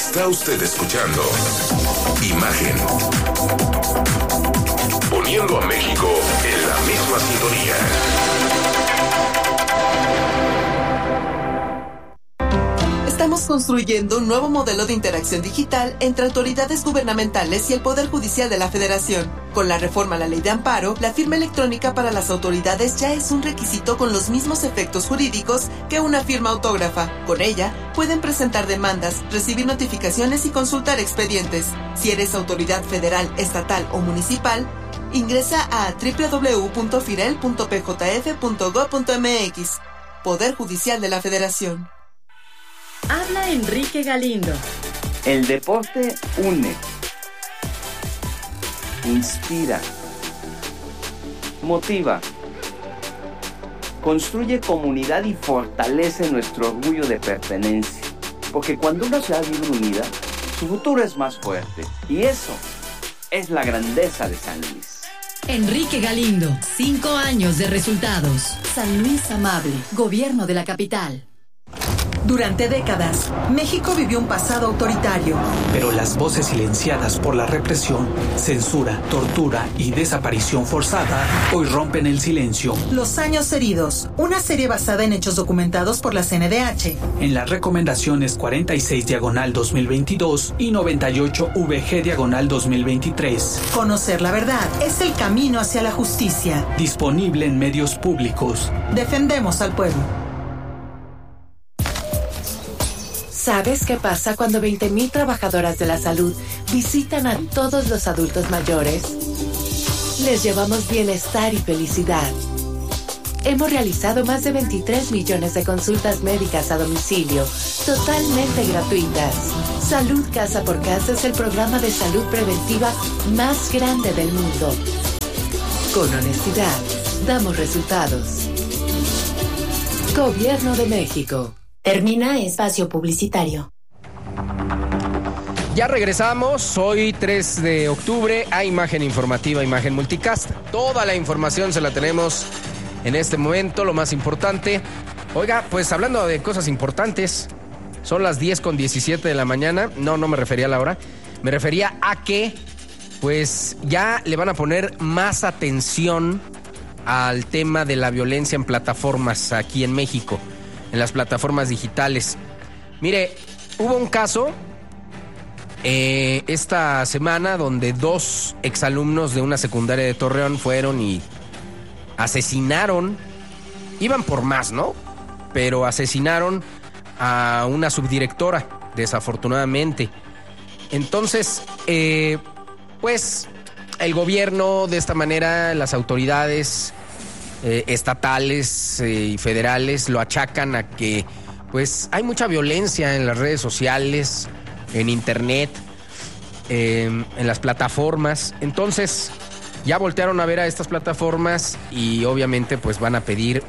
Está usted escuchando Imagen. Poniendo a México en la misma sintonía. Estamos construyendo un nuevo modelo de interacción digital entre autoridades gubernamentales y el Poder Judicial de la Federación. Con la reforma a la Ley de Amparo, la firma electrónica para las autoridades ya es un requisito con los mismos efectos jurídicos que una firma autógrafa. Con ella, pueden presentar demandas, recibir notificaciones y consultar expedientes. Si eres autoridad federal, estatal o municipal, ingresa a www.firel.pjf.gov.mx. Poder Judicial de la Federación. Habla Enrique Galindo. El deporte une, inspira, motiva, construye comunidad y fortalece nuestro orgullo de pertenencia. Porque cuando una ciudad vive unida, su futuro es más fuerte. Y eso es la grandeza de San Luis. Enrique Galindo, 5 años de resultados. San Luis amable, gobierno de la capital. Durante décadas, México vivió un pasado autoritario. Pero las voces silenciadas por la represión, censura, tortura y desaparición forzada hoy rompen el silencio. Los años heridos, una serie basada en hechos documentados por la CNDH. En las recomendaciones 46/2022 y 98/VG/2023. Conocer la verdad es el camino hacia la justicia. Disponible en medios públicos. Defendemos al pueblo. ¿Sabes qué pasa cuando 20,000 trabajadoras de la salud visitan a todos los adultos mayores? Les llevamos bienestar y felicidad. Hemos realizado más de 23 millones de consultas médicas a domicilio, totalmente gratuitas. Salud Casa por Casa es el programa de salud preventiva más grande del mundo. Con honestidad, damos resultados. Gobierno de México. Termina espacio publicitario. Ya regresamos, hoy 3 de octubre, a Imagen Informativa, Imagen Multicast. Toda la información se la tenemos en este momento, lo más importante. Oiga, pues hablando de cosas importantes, son las 10:17 de la mañana. No me refería a la hora. Me refería a que, pues, ya le van a poner más atención al tema de la violencia en plataformas aquí en México, en las plataformas digitales. Mire, hubo un caso esta semana donde 2 exalumnos de una secundaria de Torreón fueron y asesinaron, iban por más, ¿no? Pero asesinaron a una subdirectora, desafortunadamente. Entonces, pues, el gobierno, de esta manera, las autoridades estatales y federales lo achacan a que, pues, hay mucha violencia en las redes sociales, en internet, en las plataformas. Entonces, ya voltearon a ver a estas plataformas y obviamente, pues, van a pedir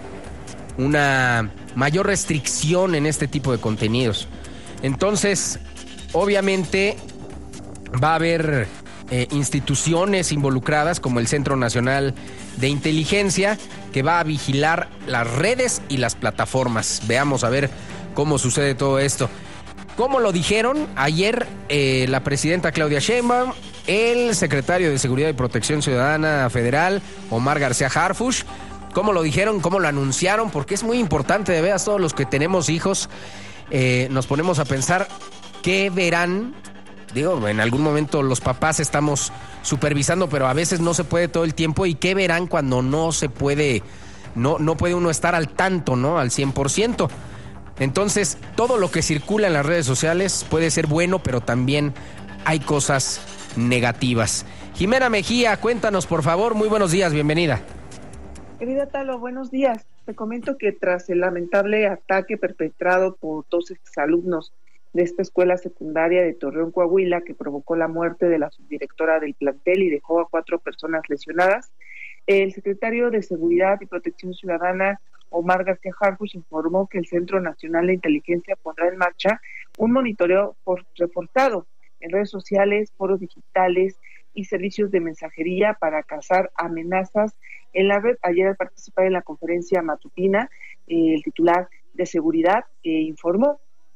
una mayor restricción en este tipo de contenidos. Entonces, obviamente, va a haber instituciones involucradas como el Centro Nacional de Inteligencia, que va a vigilar las redes y las plataformas. Veamos a ver cómo sucede todo esto. Como lo dijeron ayer la presidenta Claudia Sheinbaum, el secretario de Seguridad y Protección Ciudadana Federal, Omar García Harfuch, cómo lo dijeron, cómo lo anunciaron, porque es muy importante, de veras, todos los que tenemos hijos, nos ponemos a pensar qué verán. Digo, en algún momento los papás estamos supervisando, pero a veces no se puede todo el tiempo. ¿Y qué verán cuando no se puede, no puede uno estar al tanto, ¿no? Al 100%. Entonces, todo lo que circula en las redes sociales puede ser bueno, pero también hay cosas negativas. Jimena Mejía, cuéntanos, por favor. Muy buenos días, bienvenida. Querida Talo, buenos días. Te comento que tras el lamentable ataque perpetrado por 2 exalumnos de esta escuela secundaria de Torreón, Coahuila, que provocó la muerte de la subdirectora del plantel y dejó a 4 personas lesionadas, el secretario de Seguridad y Protección Ciudadana, Omar García Harfuch, informó que el Centro Nacional de Inteligencia pondrá en marcha un monitoreo reforzado en redes sociales, foros digitales y servicios de mensajería para cazar amenazas en la red. Ayer, al participar en la conferencia matutina, el titular de Seguridad informó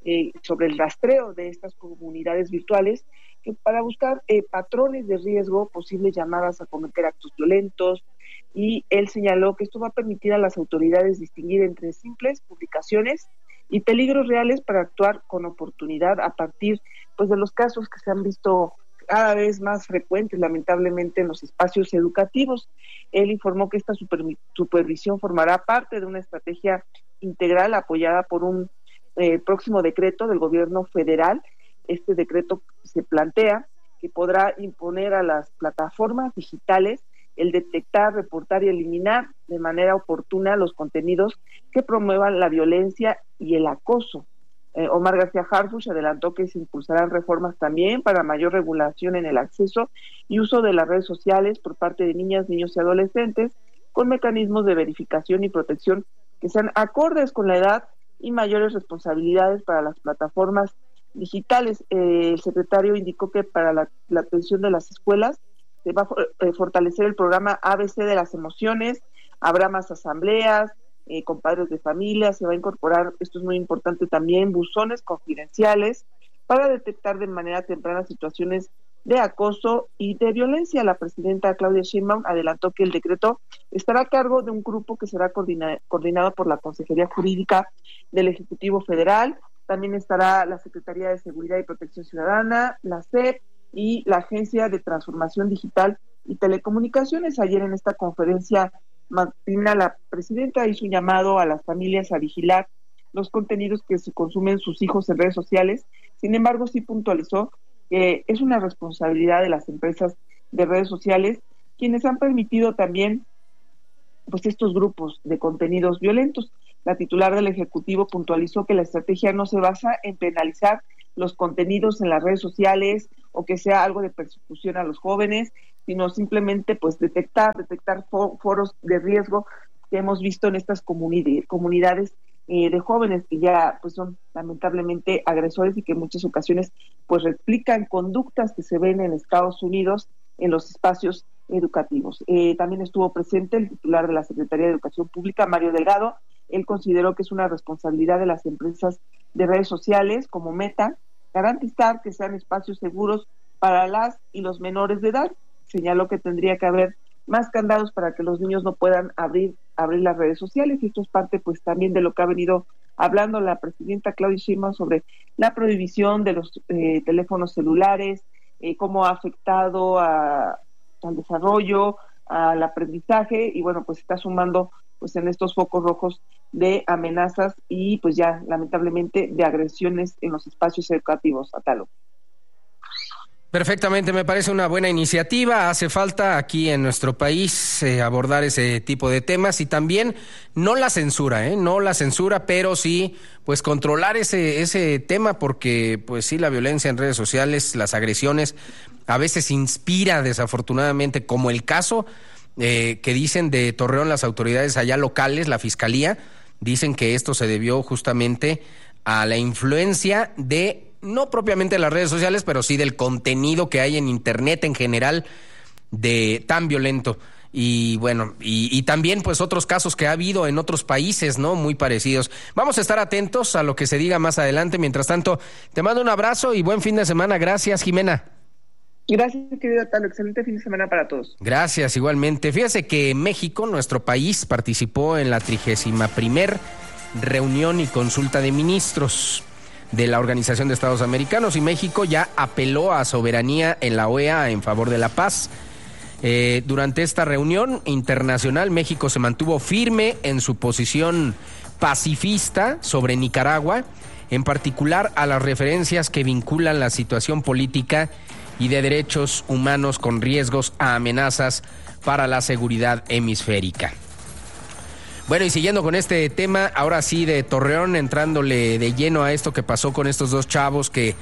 sobre el rastreo de estas comunidades virtuales, que para buscar patrones de riesgo, posibles llamadas a cometer actos violentos, y él señaló que esto va a permitir a las autoridades distinguir entre simples publicaciones y peligros reales para actuar con oportunidad a partir pues de los casos que se han visto cada vez más frecuentes, lamentablemente, en los espacios educativos. Él informó que esta supervisión formará parte de una estrategia integral apoyada por un próximo decreto del gobierno federal. Este decreto se plantea que podrá imponer a las plataformas digitales el detectar, reportar y eliminar de manera oportuna los contenidos que promuevan la violencia y el acoso. Omar García Harfuch adelantó que se impulsarán reformas también para mayor regulación en el acceso y uso de las redes sociales por parte de niñas, niños y adolescentes, con mecanismos de verificación y protección que sean acordes con la edad y mayores responsabilidades para las plataformas digitales. El secretario indicó que para la atención de las escuelas se va a fortalecer el programa ABC de las emociones, habrá más asambleas con padres de familia, se va a incorporar, esto es muy importante también, buzones confidenciales para detectar de manera temprana situaciones de acoso y de violencia. La presidenta Claudia Sheinbaum adelantó que el decreto estará a cargo de un grupo que será coordinado por la Consejería Jurídica del Ejecutivo Federal. También estará la Secretaría de Seguridad y Protección Ciudadana, la SEP y la Agencia de Transformación Digital y Telecomunicaciones. Ayer en esta conferencia matina la presidenta hizo un llamado a las familias a vigilar los contenidos que se consumen sus hijos en redes sociales. Sin embargo, sí puntualizó que es una responsabilidad de las empresas de redes sociales quienes han permitido también pues estos grupos de contenidos violentos. La titular del Ejecutivo puntualizó que la estrategia no se basa en penalizar los contenidos en las redes sociales o que sea algo de persecución a los jóvenes, sino simplemente pues detectar foros de riesgo que hemos visto en estas comunidades de jóvenes que ya pues son lamentablemente agresores y que en muchas ocasiones pues replican conductas que se ven en Estados Unidos en los espacios educativos. También estuvo presente el titular de la Secretaría de Educación Pública, Mario Delgado. Él consideró que es una responsabilidad de las empresas de redes sociales como Meta garantizar que sean espacios seguros para las y los menores de edad. Señaló que tendría que haber más candados para que los niños no puedan abrir las redes sociales, y esto es parte pues también de lo que ha venido hablando la presidenta Claudia Sheinbaum sobre la prohibición de los teléfonos celulares, cómo ha afectado al desarrollo, al aprendizaje, y bueno, pues está sumando pues en estos focos rojos de amenazas y pues ya lamentablemente de agresiones en los espacios educativos. Atalo. Perfectamente, me parece una buena iniciativa. Hace falta aquí en nuestro país abordar ese tipo de temas y también no la censura, pero sí pues controlar ese tema, porque pues sí, la violencia en redes sociales, las agresiones a veces inspira desafortunadamente, como el caso que dicen de Torreón las autoridades allá locales, la fiscalía, dicen que esto se debió justamente a la influencia de, no propiamente de las redes sociales, pero sí del contenido que hay en internet en general de tan violento. Y bueno, y también pues otros casos que ha habido en otros países, ¿no? Muy parecidos. Vamos a estar atentos a lo que se diga más adelante. Mientras tanto, te mando un abrazo y buen fin de semana. Gracias, Jimena. Gracias, querido Talo. Excelente fin de semana para todos. Gracias, igualmente. Fíjese que México, nuestro país, participó en la 31ª reunión y consulta de ministros de la Organización de Estados Americanos, y México ya apeló a soberanía en la OEA en favor de la paz. Durante esta reunión internacional, México se mantuvo firme en su posición pacifista sobre Nicaragua, en particular a las referencias que vinculan la situación política y de derechos humanos con riesgos a amenazas para la seguridad hemisférica. Bueno, y siguiendo con este tema, ahora sí de Torreón, entrándole de lleno a esto que pasó con estos dos chavos que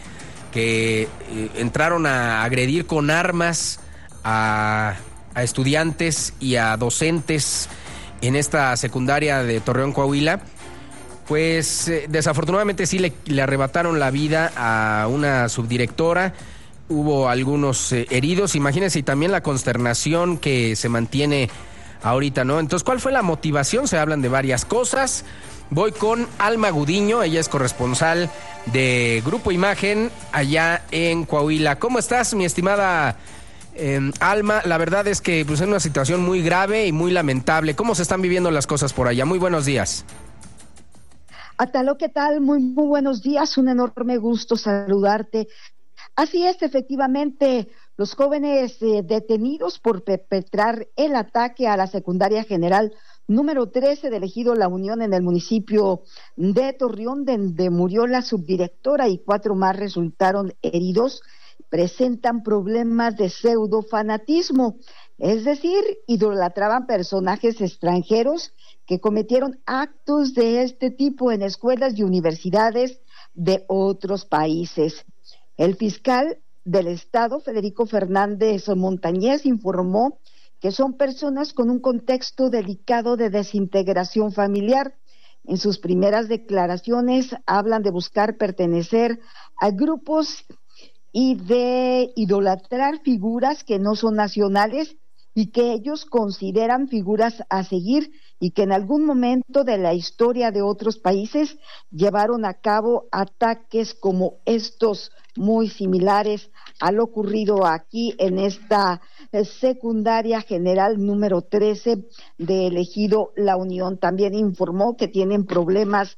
entraron a agredir con armas a estudiantes y a docentes en esta secundaria de Torreón, Coahuila. Pues desafortunadamente sí le arrebataron la vida a una subdirectora. Hubo algunos heridos, imagínense, y también la consternación que se mantiene ahorita, ¿no? Entonces, ¿cuál fue la motivación? Se hablan de varias cosas. Voy con Alma Gudiño, ella es corresponsal de Grupo Imagen allá en Coahuila. ¿Cómo estás, mi estimada Alma? La verdad es que pues, es una situación muy grave y muy lamentable. ¿Cómo se están viviendo las cosas por allá? Muy buenos días. Atalo, ¿qué tal? Muy buenos días, un enorme gusto saludarte. Así es, efectivamente, los jóvenes detenidos por perpetrar el ataque a la secundaria general número 13 del ejido La Unión en el municipio de Torreón, donde murió la subdirectora y 4 más resultaron heridos, presentan problemas de pseudofanatismo, es decir, idolatraban personajes extranjeros que cometieron actos de este tipo en escuelas y universidades de otros países. El fiscal del Estado, Federico Fernández Montañez, informó que son personas con un contexto delicado de desintegración familiar. En sus primeras declaraciones hablan de buscar pertenecer a grupos y de idolatrar figuras que no son nacionales y que ellos consideran figuras a seguir y que en algún momento de la historia de otros países llevaron a cabo ataques como estos, muy similares a lo ocurrido aquí en esta secundaria general número 13 del ejido La Unión. También informó que tienen problemas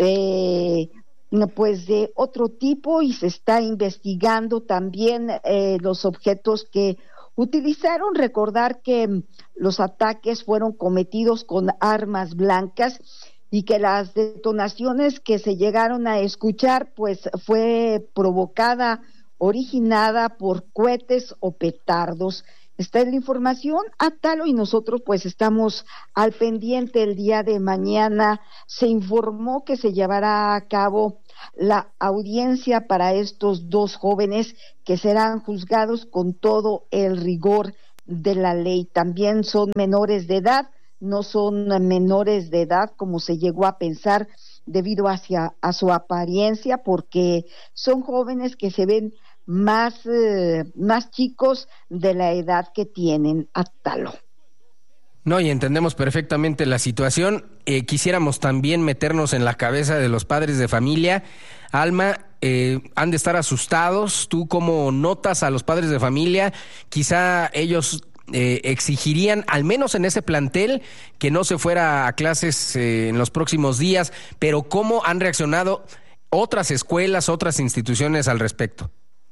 pues de otro tipo y se está investigando también los objetos que utilizaron. Recordar que los ataques fueron cometidos con armas blancas y que las detonaciones que se llegaron a escuchar pues fue originada por cohetes o petardos. Esta es la información, Atalo, y nosotros pues estamos al pendiente. El día de mañana se informó que se llevará a cabo la audiencia para estos 2 jóvenes que serán juzgados con todo el rigor de la ley. También son menores de edad, no son menores de edad como se llegó a pensar debido a su apariencia, porque son jóvenes que se ven más chicos de la edad que tienen, Atalo. No, y entendemos perfectamente la situación. Quisiéramos también meternos en la cabeza de los padres de familia. Alma, han de estar asustados. ¿Tú cómo notas a los padres de familia? Quizá ellos exigirían, al menos en ese plantel, que no se fuera a clases en los próximos días, pero ¿cómo han reaccionado otras escuelas, otras instituciones al respecto?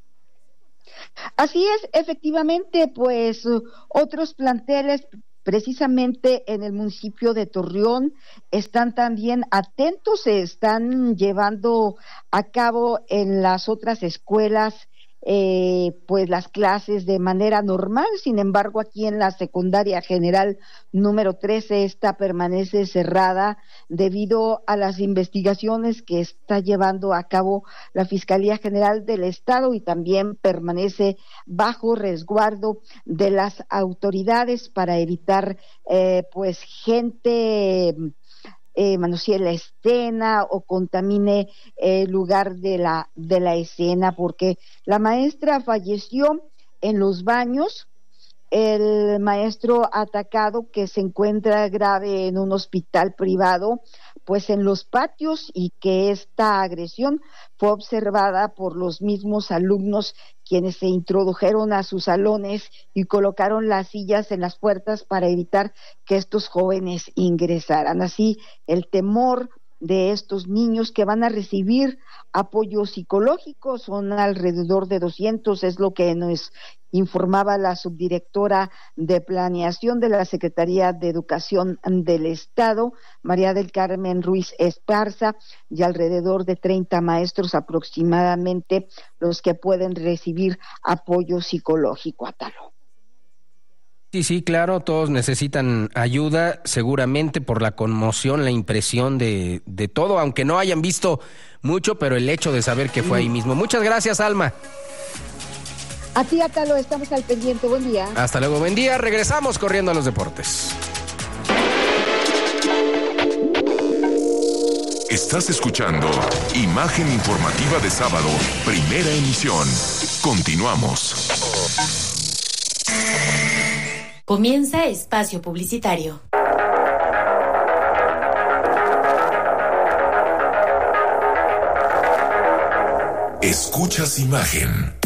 Así es, efectivamente, pues otros planteles precisamente en el municipio de Torreón están también atentos, se están llevando a cabo en las otras escuelas pues las clases de manera normal. Sin embargo, aquí en la secundaria general número 13 esta permanece cerrada debido a las investigaciones que está llevando a cabo la Fiscalía General del Estado, y también permanece bajo resguardo de las autoridades para evitar pues gente manosee la escena o contamine el lugar de la escena, porque la maestra falleció en los baños. El maestro atacado, que se encuentra grave en un hospital privado, pues en los patios, y que esta agresión fue observada por los mismos alumnos, quienes se introdujeron a sus salones y colocaron las sillas en las puertas para evitar que estos jóvenes ingresaran. Así, el temor de estos niños, que van a recibir apoyo psicológico, son alrededor de 200, es lo que nos informaba la subdirectora de Planeación de la Secretaría de Educación del Estado, María del Carmen Ruiz Esparza, y alrededor de 30 maestros aproximadamente los que pueden recibir apoyo psicológico. Atalo. Sí, claro, todos necesitan ayuda, seguramente por la conmoción, la impresión de todo, aunque no hayan visto mucho, pero el hecho de saber que fue ahí mismo. Muchas gracias, Alma. A ti, Atalo, estamos al pendiente. Buen día. Hasta luego, buen día. Regresamos corriendo a los deportes. Estás escuchando Imagen Informativa de Sábado, primera emisión. Continuamos. Comienza Espacio Publicitario. Escuchas imagen.